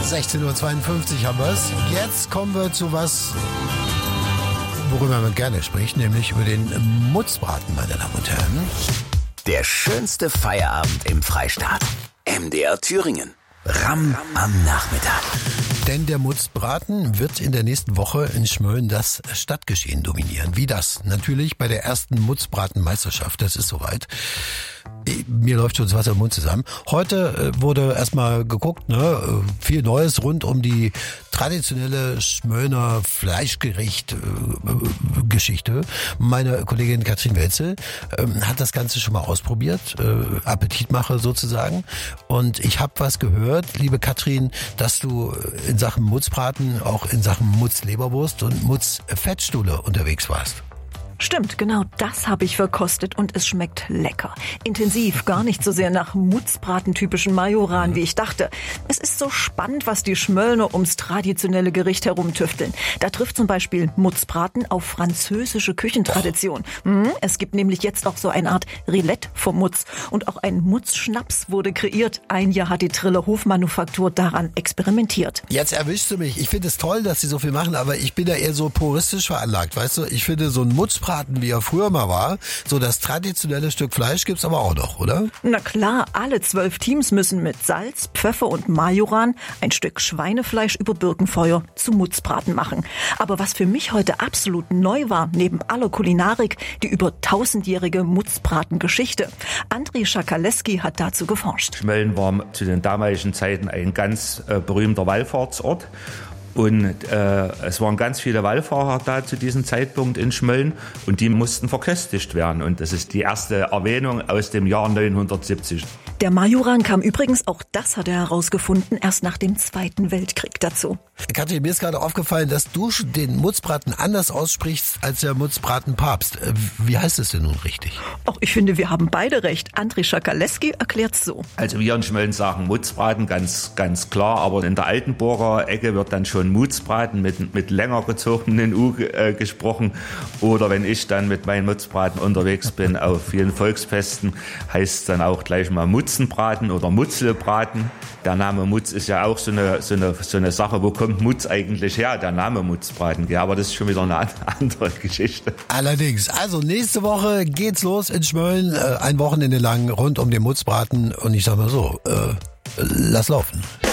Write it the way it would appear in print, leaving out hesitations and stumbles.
16.52 Uhr haben wir es. Jetzt kommen wir zu was, worüber man gerne spricht, nämlich über den Mutzbraten, meine Damen und Herren. Der schönste Feierabend im Freistaat. MDR Thüringen. Ramm am Nachmittag. Denn der Mutzbraten wird in der nächsten Woche in Schmölln das Stadtgeschehen dominieren. Wie das? Natürlich bei der ersten Mutzbratenmeisterschaft. Das ist soweit. Mir läuft schon das Wasser im Mund zusammen. Heute wurde erstmal geguckt, viel Neues rund um die traditionelle Schmöllner Fleischgericht-Geschichte. Meine Kollegin Katrin Welzel hat das Ganze schon mal ausprobiert, Appetitmache sozusagen. Und ich habe was gehört, liebe Katrin, dass du in Sachen Mutzbraten auch in Sachen Mutzleberwurst und Mutzfettstulle unterwegs warst. Stimmt, genau das habe ich verkostet und es schmeckt lecker. Intensiv, gar nicht so sehr nach Mutzbraten-typischen Majoran, wie ich dachte. Es ist so spannend, was die Schmöllner ums traditionelle Gericht herumtüfteln. Da trifft zum Beispiel Mutzbraten auf französische Küchentradition. Es gibt nämlich jetzt auch so eine Art Rillette vom Mutz. Und auch ein Mutzschnaps wurde kreiert. Ein Jahr hat die Triller Hofmanufaktur daran experimentiert. Jetzt erwischst du mich. Ich finde es toll, dass sie so viel machen, aber ich bin da eher so puristisch veranlagt. Weißt du, ich finde so ein Mutzbraten, wie er früher mal war, so das traditionelle Stück Fleisch gibt's aber auch noch, oder? Na klar, alle 12 Teams müssen mit Salz, Pfeffer und Majoran ein Stück Schweinefleisch über Birkenfeuer zu Mutzbraten machen. Aber was für mich heute absolut neu war, neben aller Kulinarik, die über 1000-jährige Mutzbratengeschichte. André Schakaleski hat dazu geforscht. Schmölln war zu den damaligen Zeiten ein ganz berühmter Wallfahrtsort. Und es waren ganz viele Wallfahrer da zu diesem Zeitpunkt in Schmölln und die mussten verköstigt werden. Und das ist die erste Erwähnung aus dem Jahr 970. Der Majoran kam übrigens, auch das hat er herausgefunden, erst nach dem Zweiten Weltkrieg dazu. Katrin, mir ist gerade aufgefallen, dass du den Mutzbraten anders aussprichst als der Mutzbratenpapst. Wie heißt es denn nun richtig? Ach, ich finde, wir haben beide recht. André Schakaleski erklärt's so. Also wir in Schmölln sagen Mutzbraten, ganz klar, aber in der Altenburger Ecke wird dann schon Mutzbraten mit länger gezogenen U gesprochen. Oder wenn ich dann mit meinen Mutzbraten unterwegs bin auf vielen Volksfesten, heißt es dann auch gleich mal Mutzenbraten oder Mutzelbraten. Der Name Mutz ist ja auch so eine Sache, wo kommt Mutz eigentlich her, der Name Mutzbraten. Ja, aber das ist schon wieder eine andere Geschichte. Allerdings, also nächste Woche geht's los in Schmölln, ein Wochenende lang rund um den Mutzbraten und ich sag mal so, lass laufen.